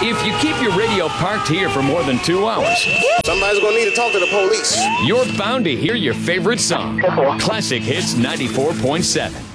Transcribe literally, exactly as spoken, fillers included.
If you keep your radio parked here for more than two hours, somebody's gonna need to talk to the police. You're bound to hear your favorite song. Classic Hits ninety-four point seven.